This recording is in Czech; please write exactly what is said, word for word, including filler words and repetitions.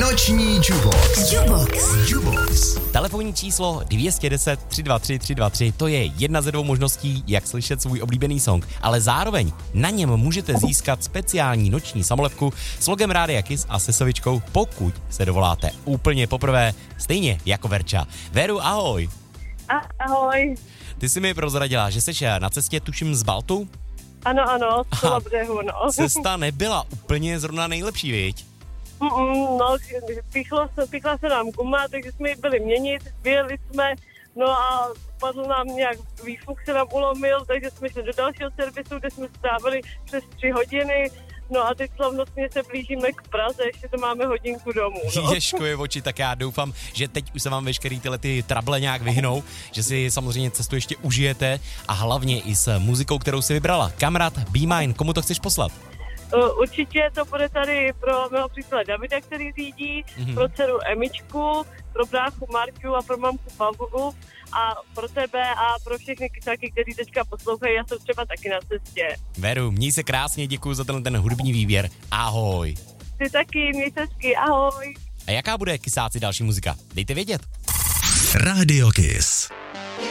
Noční Jubox. Jubox. Jubox. Telefonní číslo dvě set deset tři dva tři tři dva tři, to je jedna ze dvou možností, jak slyšet svůj oblíbený song, ale zároveň na něm můžete získat speciální noční samolepku s logem Rádia Kiss a se sovičkou, pokud se dovoláte úplně poprvé, stejně jako Verča. Veru, ahoj. Ahoj. Ty jsi mi prozradila, že jsi na cestě, tuším, z Baltu? Ano, ano, z Kolobřehu, no. Cesta nebyla úplně zrovna nejlepší, viď? Mm, no, pichlo se, pichla se nám guma, takže jsme ji byli měnit, vyjeli jsme, no a padl nám nějak výfuk, se nám ulomil, takže jsme šli do dalšího servisu, kde jsme strávili přes tři hodiny, no a teď slavnostně se blížíme k Praze, ještě to máme hodinku domů, no. Ježkuje oči, tak já doufám, že teď už se vám veškerý tyhle ty trable nějak vyhnou, že si samozřejmě cestu ještě užijete a hlavně i s muzikou, kterou si vybrala. Kamarád, Be Mine, komu to chceš poslat? Určitě to bude tady pro mého přítele Davida, který řídí, mm-hmm. pro dceru Emičku, pro bráchu Marťu a pro mamku Pavlu a pro tebe a pro všechny kysáky, kteří teďka poslouchají a jsou třeba taky na cestě. Veru, měj se krásně, děkuji za ten, ten hudební výběr. Ahoj. Ty taky, měj se hezky, ahoj. A jaká bude, kysáci, další muzika? Dejte vědět. Radio Kiss.